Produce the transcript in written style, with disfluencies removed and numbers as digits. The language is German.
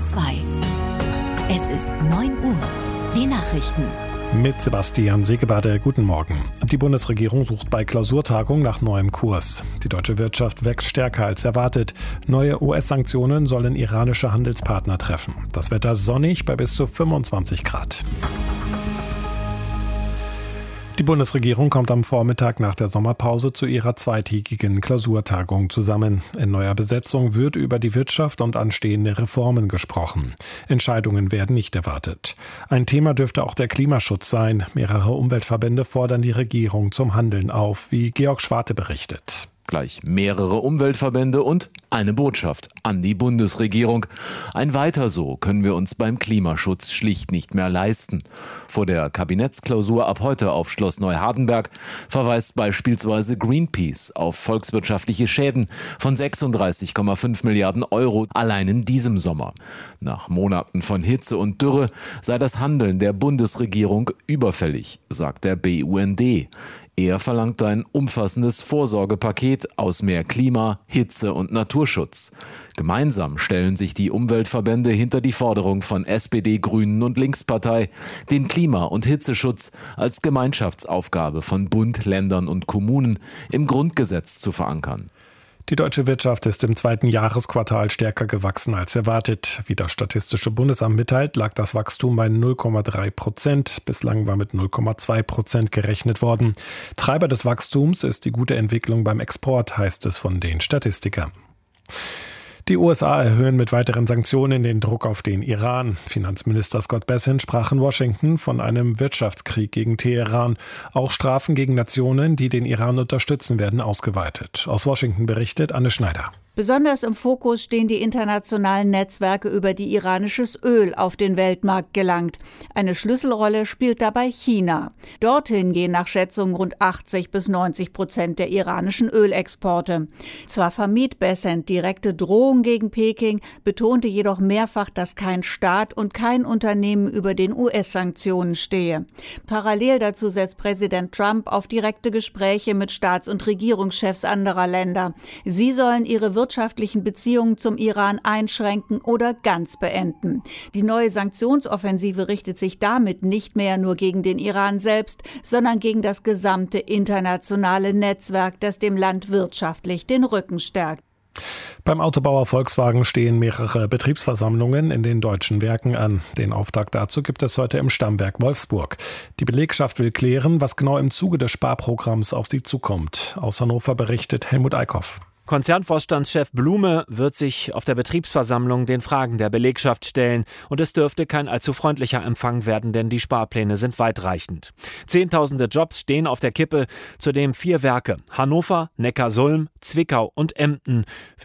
2. Es ist 9 Uhr. Die Nachrichten. Mit Sebastian Segebade, guten Morgen. Die Bundesregierung sucht bei Klausurtagung nach neuem Kurs. Die deutsche Wirtschaft wächst stärker als erwartet. Neue US-Sanktionen sollen iranische Handelspartner treffen. Das Wetter sonnig bei bis zu 25 Grad. Die Bundesregierung kommt am Vormittag nach der Sommerpause zu ihrer zweitägigen Klausurtagung zusammen. In neuer Besetzung wird über die Wirtschaft und anstehende Reformen gesprochen. Entscheidungen werden nicht erwartet. Ein Thema dürfte auch der Klimaschutz sein. Mehrere Umweltverbände fordern die Regierung zum Handeln auf, wie Georg Schwarte berichtet. Gleich mehrere Umweltverbände und eine Botschaft an die Bundesregierung. Ein Weiter so können wir uns beim Klimaschutz schlicht nicht mehr leisten. Vor der Kabinettsklausur ab heute auf Schloss Neuhardenberg verweist beispielsweise Greenpeace auf volkswirtschaftliche Schäden von 36,5 Milliarden Euro allein in diesem Sommer. Nach Monaten von Hitze und Dürre sei das Handeln der Bundesregierung überfällig, sagt der BUND. Er verlangt ein umfassendes Vorsorgepaket aus mehr Klima, Hitze und Naturschutz. Gemeinsam stellen sich die Umweltverbände hinter die Forderung von SPD, Grünen und Linkspartei, den Klima- und Hitzeschutz als Gemeinschaftsaufgabe von Bund, Ländern und Kommunen im Grundgesetz zu verankern. Die deutsche Wirtschaft ist im zweiten Jahresquartal stärker gewachsen als erwartet. Wie das Statistische Bundesamt mitteilt, lag das Wachstum bei 0,3%. Bislang war mit 0,2% gerechnet worden. Treiber des Wachstums ist die gute Entwicklung beim Export, heißt es von den Statistikern. Die USA erhöhen mit weiteren Sanktionen den Druck auf den Iran. Finanzminister Scott Bessent sprach in Washington von einem Wirtschaftskrieg gegen Teheran. Auch Strafen gegen Nationen, die den Iran unterstützen, werden ausgeweitet. Aus Washington berichtet Anne Schneider. Besonders im Fokus stehen die internationalen Netzwerke, über die iranisches Öl auf den Weltmarkt gelangt. Eine Schlüsselrolle spielt dabei China. Dorthin gehen nach Schätzungen rund 80-90% der iranischen Ölexporte. Zwar vermied Bessent direkte Drohungen gegen Peking, betonte jedoch mehrfach, dass kein Staat und kein Unternehmen über den US-Sanktionen stehe. Parallel dazu setzt Präsident Trump auf direkte Gespräche mit Staats- und Regierungschefs anderer Länder. Sie sollen ihre wirtschaftlichen Beziehungen zum Iran einschränken oder ganz beenden. Die neue Sanktionsoffensive richtet sich damit nicht mehr nur gegen den Iran selbst, sondern gegen das gesamte internationale Netzwerk, das dem Land wirtschaftlich den Rücken stärkt. Beim Autobauer Volkswagen stehen mehrere Betriebsversammlungen in den deutschen Werken an. Den Auftakt dazu gibt es heute im Stammwerk Wolfsburg. Die Belegschaft will klären, was genau im Zuge des Sparprogramms auf sie zukommt. Aus Hannover berichtet Helmut Eickhoff. Konzernvorstandschef Blume wird sich auf der Betriebsversammlung den Fragen der Belegschaft stellen. Und es dürfte kein allzu freundlicher Empfang werden, denn die Sparpläne sind weitreichend. Zehntausende Jobs stehen auf der Kippe, zudem 4 Werke: Hannover, Neckarsulm, Zwickau und Emden.